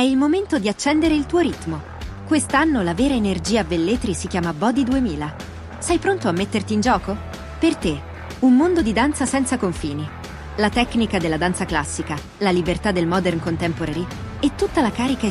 il momento di accendere il tuo ritmo. Quest'anno la vera energia a Velletri si chiama Body 2000. Sei pronto a metterti in gioco? Per te, un mondo di danza senza confini. La tecnica della danza classica, la libertà del modern contemporary e tutta la carica